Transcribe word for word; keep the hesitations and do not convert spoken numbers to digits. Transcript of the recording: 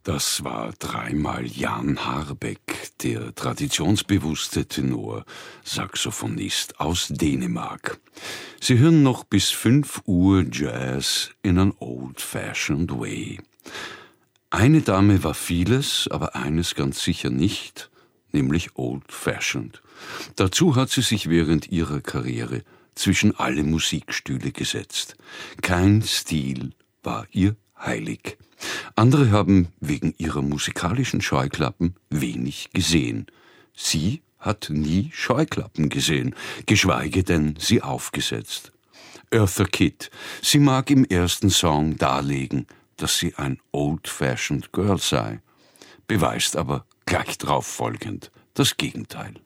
Das war dreimal Jan Harbeck, der traditionsbewusste Tenor, Saxophonist aus Dänemark. Sie hören noch bis fünf Uhr Jazz in an old-fashioned way. Eine Dame war vieles, aber eines ganz sicher nicht, nämlich old-fashioned. Dazu hat sie sich während ihrer Karriere zwischen alle Musikstühle gesetzt. Kein Stil war ihr heilig. Andere haben wegen ihrer musikalischen Scheuklappen wenig gesehen. Sie hat nie Scheuklappen gesehen, geschweige denn sie aufgesetzt. Eartha Kitt, sie mag im ersten Song darlegen, dass sie ein old-fashioned Girl sei, beweist aber gleich darauf folgend das Gegenteil.